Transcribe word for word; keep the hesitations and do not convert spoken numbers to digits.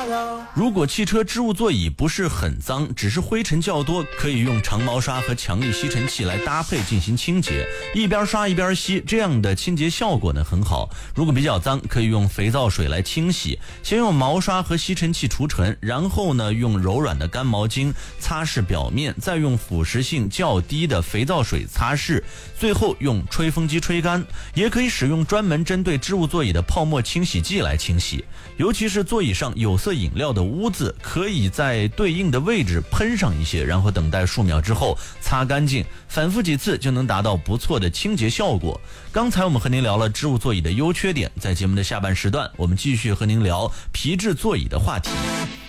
如果汽车织物座椅不是很脏，只是灰尘较多，可以用长毛刷和强力吸尘器来搭配进行清洁，一边刷一边吸，这样的清洁效果呢很好。如果比较脏，可以用肥皂水来清洗，先用毛刷和吸尘器除尘，然后呢用柔软的干毛巾擦拭表面，再用腐蚀性较低的肥皂水擦拭，最后用吹风机吹干。也可以使用专门针对织物座椅的泡沫清洗剂来清洗，尤其是座椅上有色饮料的污渍，可以在对应的位置喷上一些，然后等待数秒之后擦干净，反复几次就能达到不错的清洁效果。刚才我们和您聊了织物座椅的优缺点，在节目的下半时段，我们继续和您聊皮质座椅的话题。